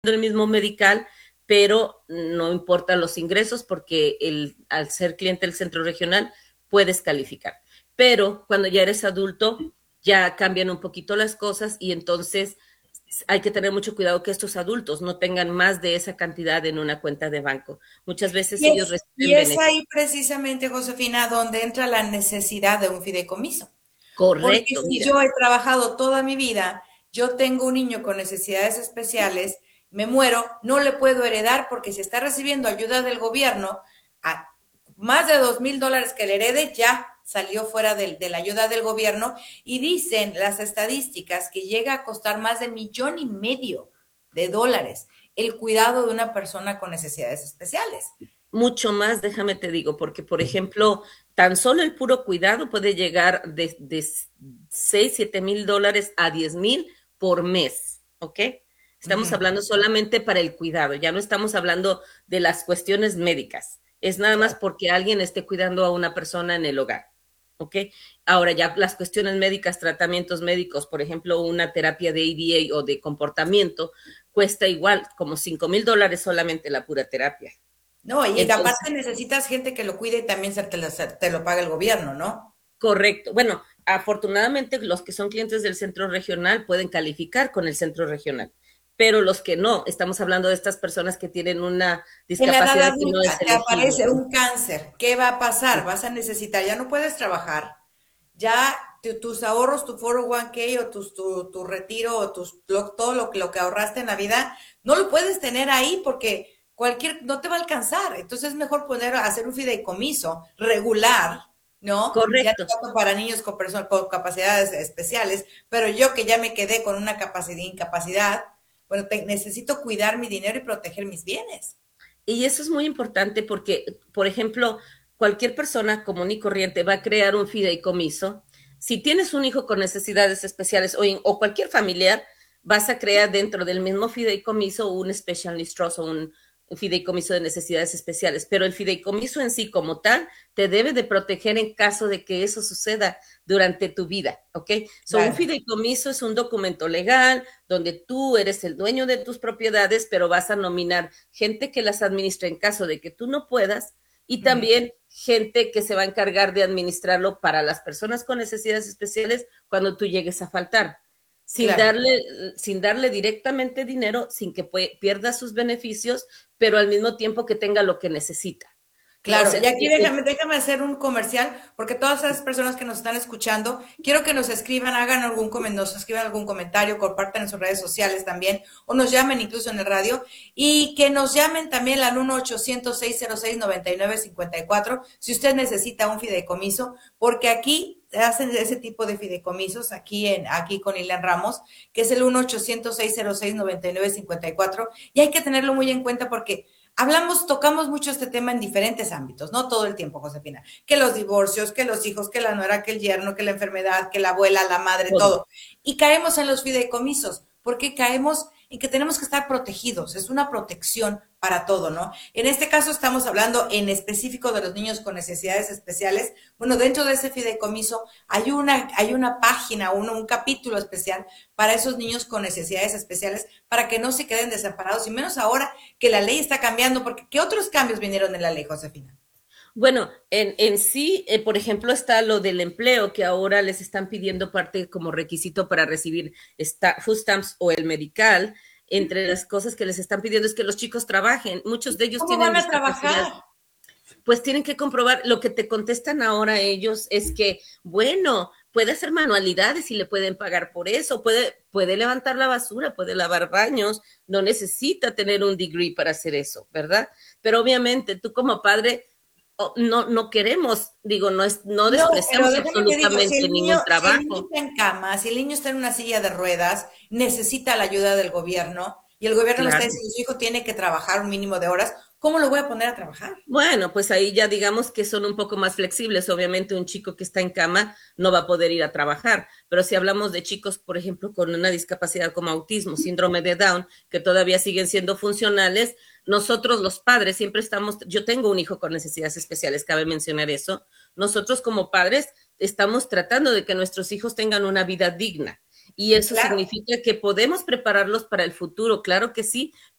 el mismo medical, pero no importan los ingresos porque al ser cliente del centro regional puedes calificar. Pero cuando ya eres adulto, ya cambian un poquito las cosas y entonces hay que tener mucho cuidado que estos adultos no tengan más de esa cantidad en una cuenta de banco. Muchas veces ellos Y reciben es beneficios. ahí precisamente, Josefina, donde entra la necesidad de un fideicomiso. Porque Correcto, si mira, yo he trabajado toda mi vida, yo tengo un niño con necesidades especiales, me muero, no le puedo heredar porque si está recibiendo ayuda del gobierno, a más de $2,000 que le herede ya salió fuera de la ayuda del gobierno y dicen las estadísticas que llega a costar más de 1,5 millones de dólares el cuidado de una persona con necesidades especiales. mucho más, déjame te digo, porque por ejemplo, tan solo el puro cuidado puede llegar de 6, 7 mil dólares a 10 mil por mes, ¿ok? Estamos Ujú, hablando solamente para el cuidado, ya no estamos hablando de las cuestiones médicas, es nada más claro. porque alguien esté cuidando a una persona en el hogar, ¿ok? Ahora ya las cuestiones médicas, tratamientos médicos, por ejemplo, una terapia de ABA o de comportamiento, cuesta igual, como 5 mil dólares solamente la pura terapia. No, y Entonces, aparte necesitas gente que lo cuide y también te lo paga el gobierno, ¿no? correcto. Bueno, afortunadamente los que son clientes del centro regional pueden calificar con el centro regional, pero los que no, estamos hablando de estas personas que tienen una En la edad discapacidad que no es adulta te elegible. aparece un cáncer. ¿Qué va a pasar? Vas a necesitar, ya no puedes trabajar. Ya tus ahorros, tu 401k o tu retiro o todo lo que ahorraste en la vida, no lo puedes tener ahí porque no te va a alcanzar. Entonces es mejor hacer un fideicomiso regular, ¿no? Ya no Correcto. tanto para niños con capacidades especiales, pero yo que ya me quedé con una incapacidad, bueno, necesito cuidar mi dinero y proteger mis bienes. Y eso es muy importante porque, por ejemplo, cualquier persona común y corriente va a crear un fideicomiso. Si tienes un hijo con necesidades especiales o cualquier familiar, vas a crear dentro del mismo fideicomiso un special needs trust o un fideicomiso de necesidades especiales. Pero el fideicomiso en sí como tal te debe de proteger en caso de que eso suceda durante tu vida, ¿ok? Un Claro. fideicomiso es un documento legal donde tú eres el dueño de tus propiedades, pero vas a nominar gente que las administre en caso de que tú no puedas y Ujú. también gente que se va a encargar de administrarlo para las personas con necesidades especiales cuando tú llegues a faltar, sin Claro. darle, sin darle directamente dinero, sin que pierda sus beneficios, pero al mismo tiempo que tenga lo que necesita. O Claro, sea, y aquí déjame hacer un comercial, porque todas esas personas que nos están escuchando, quiero que nos escriban, nos escriban algún comentario, compartan en sus redes sociales también, o nos llamen incluso en el radio, y que nos llamen también al 1-800-606-9954 si usted necesita un fideicomiso, porque aquí hacen ese tipo de fideicomisos, aquí con Ilan Ramos, que es el 1-800-606-9954, y hay que tenerlo muy en cuenta porque tocamos mucho este tema en diferentes ámbitos, no todo el tiempo, Josefina, que los divorcios, que los hijos, que la nuera, que el yerno, que la enfermedad, que la abuela, la madre, todo. todo. Y caemos en los fideicomisos, porque caemos en que tenemos que estar protegidos, es una protección para todo, ¿no? En este caso estamos hablando en específico de los niños con necesidades especiales. Bueno, dentro de ese fideicomiso hay una página, un capítulo especial para esos niños con necesidades especiales, para que no se queden desamparados, y menos ahora que la ley está cambiando, porque ¿qué otros cambios vinieron en la ley, Josefina? Bueno, en sí, por ejemplo, está lo del empleo, que ahora les están pidiendo parte como requisito para recibir food stamps o el medical. Entre las cosas que les están pidiendo es que los chicos trabajen. Muchos de ellos ¿Cómo tienen van a discapacidad, trabajar? pues tienen que comprobar. Lo que te contestan ahora ellos es que, bueno, puede hacer manualidades y le pueden pagar por eso, puede levantar la basura, puede lavar baños, no necesita tener un degree para hacer eso, ¿verdad? Pero obviamente tú como padre no queremos, digo, no No, pero despreciamos déjame te digo, absolutamente ningún si el niño trabajo. está en cama, si el niño está en una silla de ruedas, necesita la ayuda del gobierno, y el gobierno me está Claro. diciendo, su hijo tiene que trabajar un mínimo de horas, ¿cómo lo voy a poner a trabajar? Bueno, pues ahí ya digamos que son un poco más flexibles. Obviamente un chico que está en cama no va a poder ir a trabajar, pero si hablamos de chicos, por ejemplo, con una discapacidad como autismo, síndrome de Down, que todavía siguen siendo funcionales, nosotros los padres siempre estamos, yo tengo un hijo con necesidades especiales, cabe mencionar eso, nosotros como padres estamos tratando de que nuestros hijos tengan una vida digna. Y eso Claro. significa que podemos prepararlos para el futuro, claro que sí,